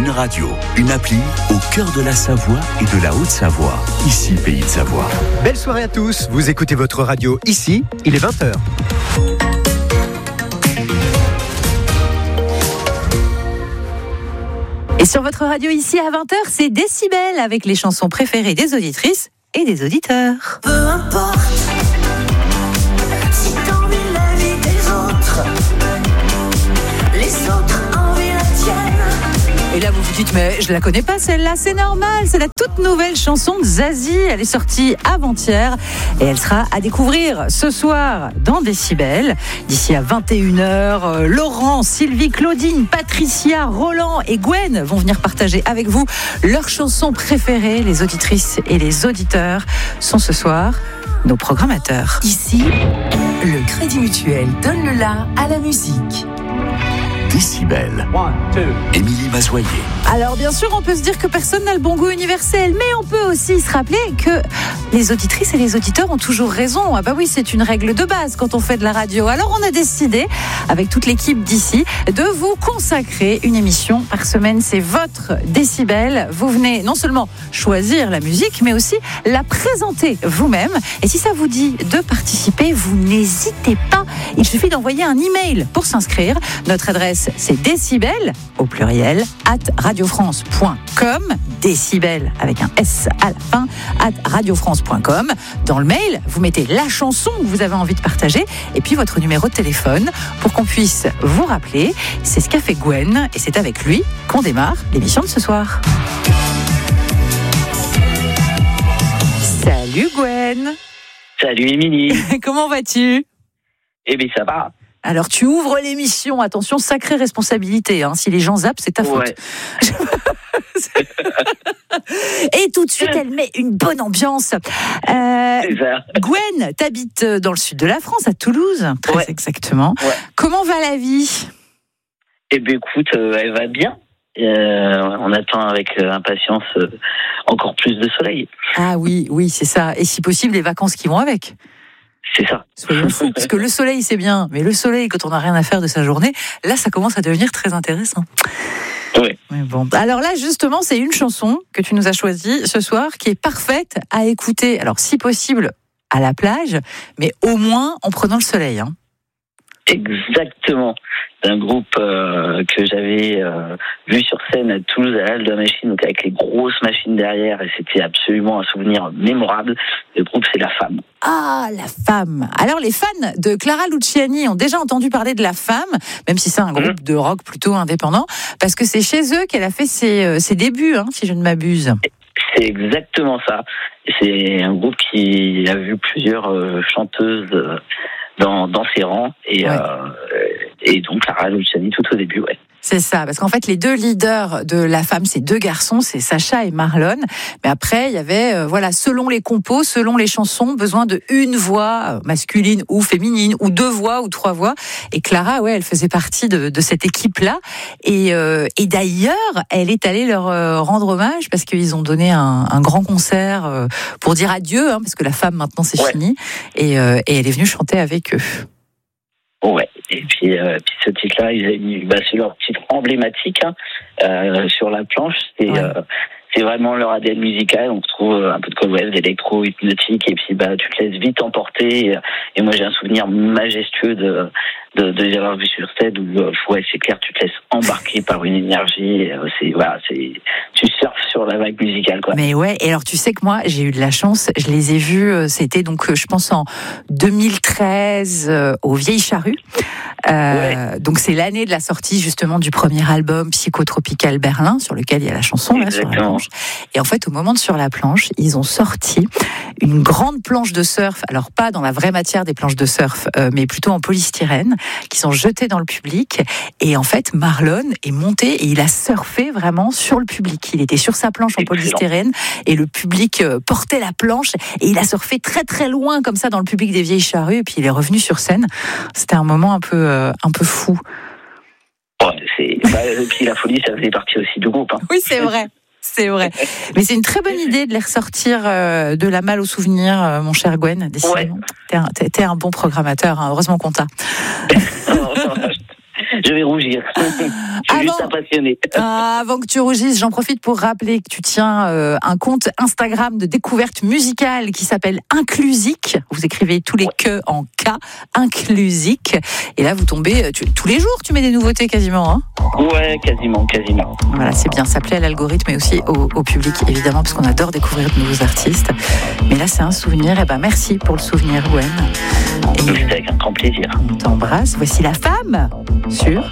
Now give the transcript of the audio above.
Une radio, une appli au cœur de la Savoie et de la Haute-Savoie. Ici, Pays de Savoie. Belle soirée à tous. Vous écoutez votre radio ici, il est 20h. Et sur votre radio ici à 20h, c'est Décibel avec les chansons préférées des auditrices et des auditeurs. Peu importe si t'envies la vie des autres, les autres envient la tienne. Et là vous vous dites mais je la connais pas celle-là, c'est normal, c'est la toute nouvelle chanson de Zazie, elle est sortie avant-hier et elle sera à découvrir ce soir dans Décibel. D'ici à 21h, Laurent, Sylvie, Claudine, Patricia, Roland et Gwen vont venir partager avec vous leurs chansons préférées. Les auditrices et les auditeurs sont ce soir nos programmateurs. Ici, le Crédit Mutuel donne le la à la musique. Décibel. Émilie Mazoyer. Alors bien sûr, on peut se dire que personne n'a le bon goût universel, mais on peut aussi se rappeler que les auditrices et les auditeurs ont toujours raison. Ah bah oui, c'est une règle de base quand on fait de la radio. Alors on a décidé, avec toute l'équipe d'ici, de vous consacrer une émission par semaine. C'est votre Décibel. Vous venez non seulement choisir la musique, mais aussi la présenter vous-même. Et si ça vous dit de participer, vous n'hésitez pas. Il suffit d'envoyer un email pour s'inscrire. Notre adresse, c'est décibel, au pluriel, @radiofrance.com, décibel avec un S à la fin, @radiofrance.com. Dans le mail, vous mettez la chanson que vous avez envie de partager et puis votre numéro de téléphone pour qu'on puisse vous rappeler. C'est ce qu'a fait Gwen et c'est avec lui qu'on démarre l'émission de ce soir. Salut Gwen. Salut Émilie. Comment vas-tu ? Eh bien ça va. Alors tu ouvres l'émission, attention, sacrée responsabilité, hein. Si les gens zappent, c'est ta faute. Ouais. Et tout de suite, elle met une bonne ambiance. C'est ça. Gwen, t'habites dans le sud de la France, à Toulouse, très exactement. Ouais. Comment va la vie ? Eh bien écoute, elle va bien. On attend avec impatience encore plus de soleil. Ah oui, c'est ça. Et si possible, les vacances qui vont avec. C'est ça. Soyons fous, parce que le soleil, c'est bien, mais le soleil, quand on n'a rien à faire de sa journée, là, ça commence à devenir très intéressant. Oui. Mais bon. Alors là, justement, c'est une chanson que tu nous as choisie ce soir, qui est parfaite à écouter, alors si possible, à la plage, mais au moins en prenant le soleil. Hein. Exactement. D'un groupe que j'avais vu sur scène à Toulouse, à l'Halle de la Machine, donc avec les grosses machines derrière, et c'était absolument un souvenir mémorable. Le groupe, c'est La Femme. Ah, La Femme. Alors, les fans de Clara Luciani ont déjà entendu parler de La Femme, même si c'est un groupe de rock plutôt indépendant, parce que c'est chez eux qu'elle a fait ses débuts, hein, si je ne m'abuse. C'est exactement ça. C'est un groupe qui a vu plusieurs chanteuses dans ses rangs, et donc Clara Luciani tout au début, ouais. C'est ça, parce qu'en fait, les deux leaders de La Femme, c'est deux garçons, c'est Sacha et Marlon. Mais après, il y avait, selon les compos, selon les chansons, besoin de une voix masculine ou féminine, ou deux voix ou trois voix. Et Clara, elle faisait partie de cette équipe-là. Et d'ailleurs, elle est allée leur rendre hommage parce qu'ils ont donné un grand concert pour dire adieu, hein, parce que La Femme, maintenant, c'est fini. Et elle est venue chanter avec eux. Ouais, et puis ce titre-là, c'est leur titre emblématique sur la planche. C'est vraiment leur ADN musical. On retrouve un peu de cold wave, d'électro, hypnotique, et puis tu te laisses vite emporter. Et moi, j'ai un souvenir majestueux de les avoir vus sur scène où c'est clair, tu te laisses embarquer par une énergie. Tu surfes sur la vague musicale, quoi. Mais ouais, et alors tu sais que moi, j'ai eu de la chance. Je les ai vus. C'était donc, je pense, en 2013 au Vieilles Charrues. Donc c'est l'année de la sortie justement du premier album Psychotropical Berlin, sur lequel il y a la chanson là, sur la planche. Et en fait, au moment de Sur la planche, ils ont sorti une grande planche de surf, alors pas dans la vraie matière des planches de surf, mais plutôt en polystyrène, qui sont jetées dans le public. Et en fait, Marlon est monté et il a surfé vraiment sur le public. Il était sur sa planche en polystyrène et le public portait la planche et il a surfé très très loin comme ça dans le public des Vieilles Charrues et puis il est revenu sur scène. C'était un moment un peu fou. Et puis la folie, ça faisait partie aussi du groupe. Hein. Oui, c'est vrai. C'est vrai. Mais c'est une très bonne idée de les ressortir de la malle au souvenir, mon cher Gwen. Décidément. T'es un bon programmateur, hein. Heureusement qu'on t'a. Je vais rougir. Je suis juste un passionné. Avant que tu rougisses, j'en profite pour rappeler que tu tiens un compte Instagram de découverte musicale qui s'appelle Inclusique. Vous écrivez tous les que en K, Inclusique. Et là, vous tombez tous les jours, tu mets des nouveautés quasiment. Hein, ouais, quasiment. Voilà, c'est bien. Ça plaît à l'algorithme et aussi au public, évidemment, parce qu'on adore découvrir de nouveaux artistes. Mais là, c'est un souvenir. Et ben, merci pour le souvenir, Gwen. C'était avec un grand plaisir. On t'embrasse. Voici La Femme sur